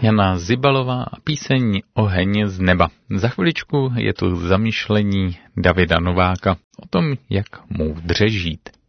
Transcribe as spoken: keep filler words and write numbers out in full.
Jana Zibalová a píseň Oheň z neba. Za chviličku je tu zamyšlení Davida Nováka o tom, jak moudře žít.